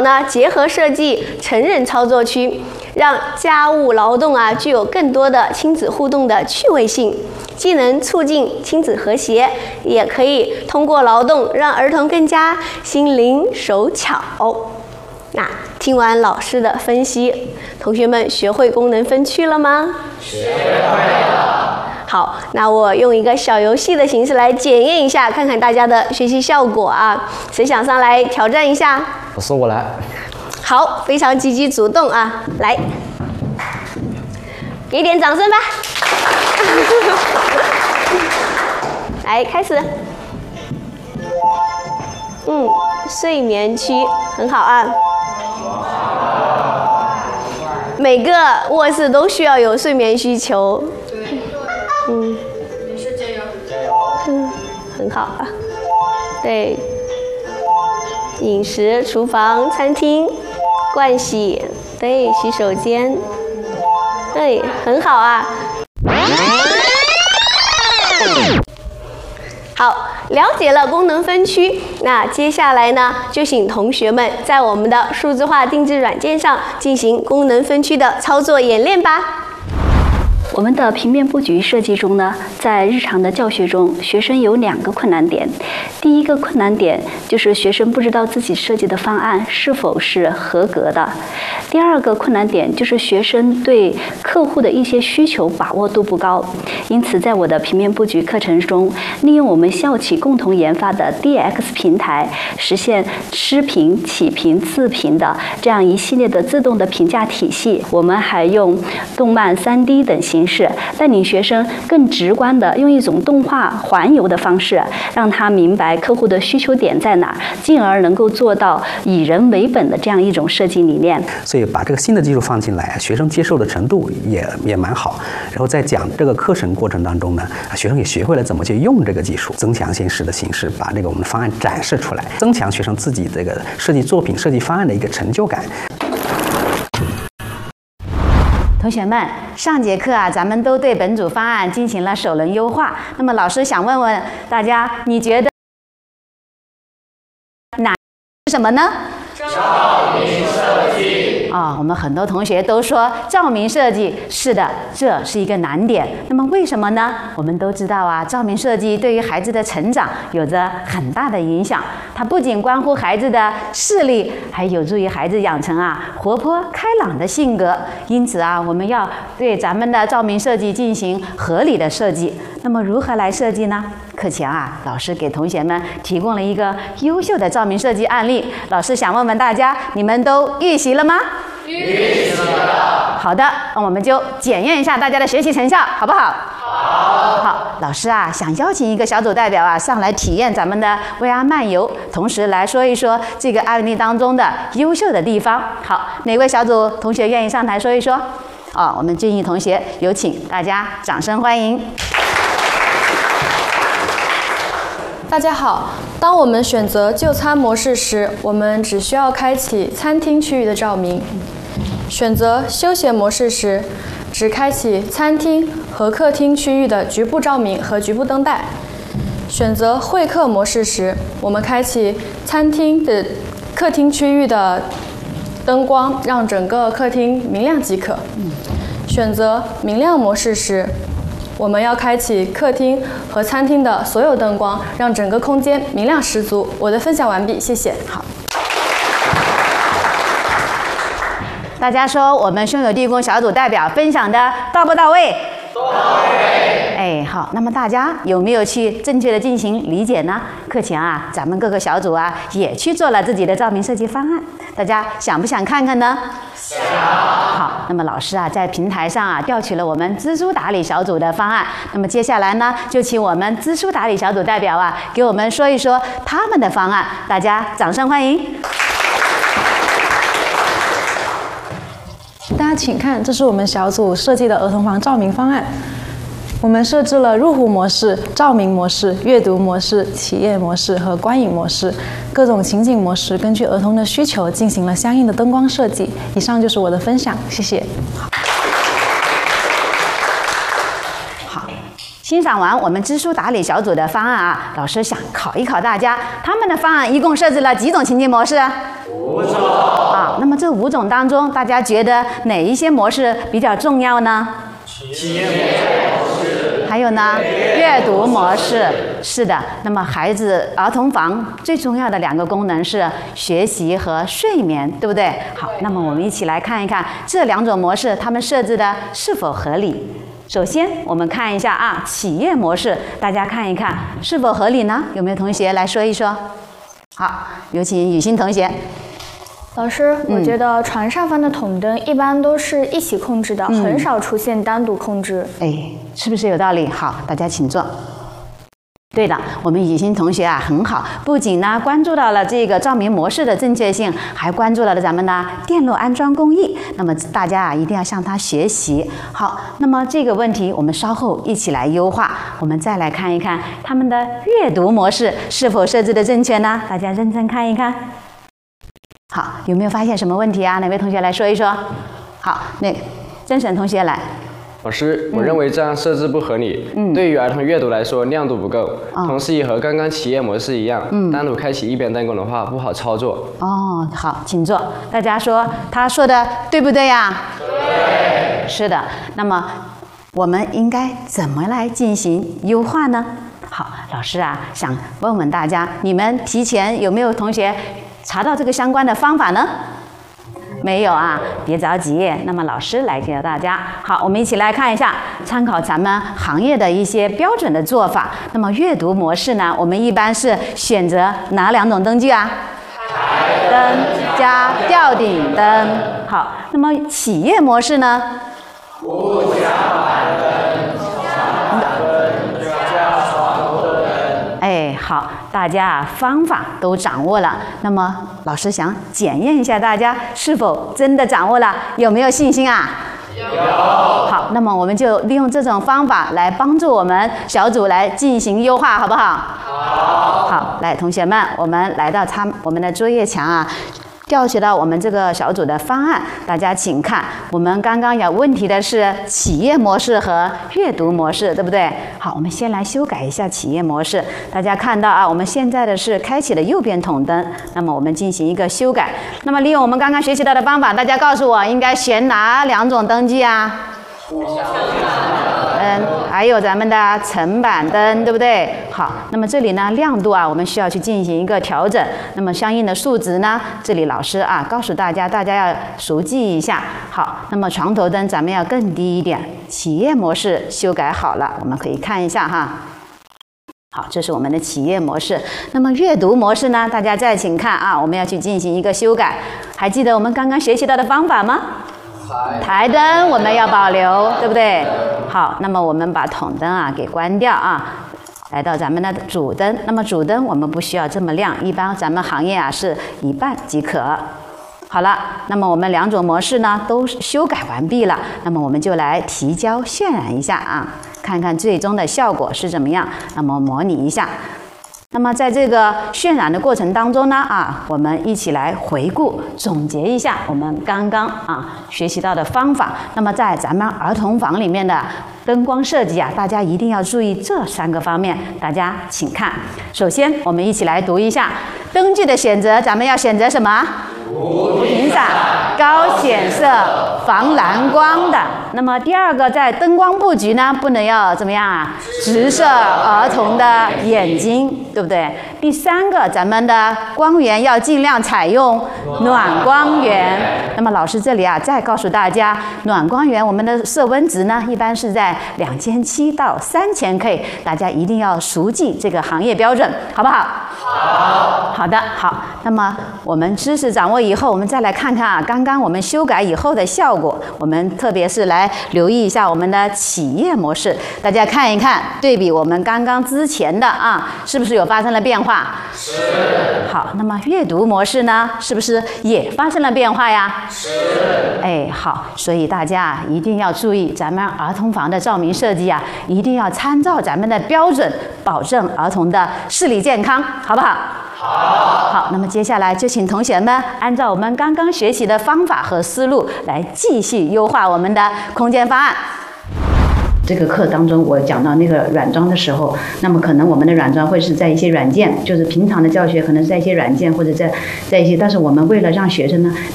呢，结合设计成人操作区，让家务劳动啊具有更多的亲子互动的趣味性，既能促进亲子和谐，也可以通过劳动让儿童更加心灵手巧。那听完老师的分析，同学们学会功能分区了吗？ 学会了。 好，那我用一个小游戏的形式来检验一下，看看大家的学习效果啊！谁想上来挑战一下？ 我来。 好，非常积极主动啊！来，给点掌声吧！来，开始。睡眠区很好啊。每个卧室都需要有睡眠需求。 没事，加油！ 很好啊。对，饮食、厨房、餐厅、盥洗，对，洗手间，对，很好啊。好，了解了功能分区，那接下来呢，就请同学们在我们的数字化定制软件上进行功能分区的操作演练吧。 我们的平面布局设计中呢，在日常的教学中，学生有2个困难点。第一个困难点就是学生不知道自己设计的方案是否是合格的。第二个困难点就是学生对客户的一些需求把握度不高。因此，在我的平面布局课程中，利用我们校企共同研发的 DX 平台，实现失评、起评、自评的这样一系列的自动的评价体系。我们还用动漫、3D 等形式，带领学生更直观的用一种动画环游的方式，让他明白客户的需求点在哪儿，进而能够做到以人为本的这样一种设计理念。 所以把这个新的技术放进来，学生接受的程度也蛮好。然后在讲这个课程过程当中呢，学生也学会了怎么去用这个技术，增强现实的形式，把这个我们的方案展示出来，增强学生自己这个设计作品、设计方案的一个成就感。 同学们，上节课啊，咱们都对本组方案进行了首轮优化。那么老师想问问大家，你觉得哪是什么呢？ 照明设计。 我们很多同学都说照明设计是的，这是一个难点。那么为什么呢？我们都知道啊，照明设计对于孩子的成长有着很大的影响。它不仅关乎孩子的视力，还有助于孩子养成活泼开朗的性格。因此啊，我们要对咱们的照明设计进行合理的设计。那么如何来设计呢？课前老师给同学们提供了一个优秀的照明设计案例。老师想问问大家，你们都预习了吗？ 预习了。 好的，那我们就检验一下大家的学习成效，好不好？好，老师想邀请一个小组代表上来体验咱们的 VR 漫游，同时来说一说这个案例当中的优秀的地方。好，哪位小组同学愿意上台说一说？我们俊逸同学有请，大家掌声欢迎。 大家好，当我们选择就餐模式时，我们只需要开启餐厅区域的照明；选择休闲模式时，只开启餐厅和客厅区域的局部照明和局部灯带；选择会客模式时，我们开启餐厅的客厅区域的灯光，让整个客厅明亮即可；选择明亮模式时，我们要开启客厅和餐厅的所有灯光，让整个空间明亮十足。我的分享完毕，谢谢。 好，大家说我们兄友弟恭小组代表分享的到不到位？ 到位。 好，那么大家有没有去正确的进行理解呢？课前咱们各个小组也去做了自己的照明设计方案，大家想不想看看呢？ 想。 好，那么老师在平台上调取了我们知书达理小组的方案，那么接下来呢，就请我们知书达理小组代表给我们说一说他们的方案，大家掌声欢迎。 大家请看，这是我们小组设计的儿童房照明方案。我们设置了入户模式、照明模式、阅读模式、企业模式和观影模式，各种情景模式根据儿童的需求进行了相应的灯光设计。以上就是我的分享，谢谢。 好，欣赏完我们知书达理小组的方案老师想考一考大家，他们的方案一共设置了几种情境模式？ 5种。 这5种当中，大家觉得哪一些模式比较重要呢？ 企业模式。 还有呢，阅读模式。是的，那么儿童房最重要的2个功能是学习和睡眠，对不对？好，那么我们一起来看一看这2种模式，它们设置的是否合理。首先，我们看一下啊，企业模式，大家看一看是否合理呢？有没有同学来说一说？好，有请雨欣同学。 老师，我觉得船上方的筒灯一般都是一起控制的，很少出现单独控制。 哎，是不是有道理？好，大家请坐。对的，我们雨欣同学啊很好，不仅呢关注到了这个照明模式的正确性，还关注了咱们的电路安装工艺。那么大家啊一定要向他学习。好，那么这个问题我们稍后一起来优化。我们再来看一看他们的阅读模式是否设置的正确呢？大家认真看一看。好，有没有发现什么问题啊？哪位同学来说一说？好，那甄审同学来。 老师，我认为这样设置不合理。对于儿童阅读来说，亮度不够，同时也和刚刚企业模式一样，单独开启1边灯光的话不好操作。 哦，好，请坐。大家说他说的对不对呀？对。是的。那么我们应该怎么来进行优化呢？好，老师啊，想问问大家，你们提前有没有同学查到这个相关的方法呢？没有啊，别着急。那么老师来教大家。好，我们一起来看一下，参考咱们行业的一些标准的做法。那么阅读模式呢，我们一般是选择哪2种灯具啊？台灯加吊顶灯。好，那么企业模式呢？ 不加板灯，加床头灯。 哎，好，大家啊方法都掌握了。那么老师想检验一下大家是否真的掌握了，有没有信心啊？有。好，那么我们就利用这种方法来帮助我们小组来进行优化，好不好？好。好，来，同学们，我们来到我们的作业墙啊。调取到我们这个小组的方案，大家请看，我们刚刚有问题的是企业模式和阅读模式，对不对？好，我们先来修改一下企业模式。大家看到啊，我们现在的是开启了右边筒灯，那么我们进行一个修改。那么利用我们刚刚学习到的方法，大家告诉我应该选哪2种灯具啊？还有咱们的层板灯，对不对？好，那么这里呢亮度啊，我们需要去进行一个调整。那么相应的数值呢，这里老师啊告诉大家，大家要熟记一下。好，那么床头灯咱们要更低一点。企业模式修改好了，我们可以看一下哈。好，这是我们的企业模式。那么阅读模式呢，大家再请看啊，我们要去进行一个修改。还记得我们刚刚学习到的方法吗？台灯我们要保留，对不对？好，那么我们把筒灯啊给关掉啊，来到咱们的主灯。那么主灯我们不需要这么亮，一般咱们行业啊是1半即可。好了，那么我们2种模式呢都修改完毕了，那么我们就来提交渲染一下啊，看看最终的效果是怎么样。那么模拟一下。那么在这个渲染的过程当中呢，我们一起来回顾总结一下我们刚刚学习到的方法。那么在咱们儿童房里面的灯光设计大家一定要注意这3个方面。大家请看，首先我们一起来读一下灯具的选择，咱们要选择什么？无频闪、高显色、防蓝光的。那么第2个，在灯光布局呢，不能要怎么样啊？直射儿童的眼睛，对不对？第3个，咱们的光源要尽量采用暖光源。那么老师这里再告诉大家，暖光源我们的色温值呢，一般是在2700到3000K，大家一定要熟记这个行业标准，好不好？好。好的，好。那么我们知识掌握以后，我们再来看看刚刚我们修改以后的效果。我们特别是来留意一下我们的企业模式，大家看一看，对比我们刚刚之前的是不是有发生了变化？是。好，那么阅读模式呢，是不是也发生了变化呀？是。哎，好，所以大家一定要注意咱们儿童房的照明设计一定要参照咱们的标准，保证儿童的视力健康，好不好？好，那么接下来就请同学们按照我们刚刚学习的方法和思路来继续优化我们的空间方案。这个课当中我讲到那个软装的时候，那么可能我们的软装会是在一些软件，就是平常的教学可能是在一些软件或者在一些，但是我们为了让学生呢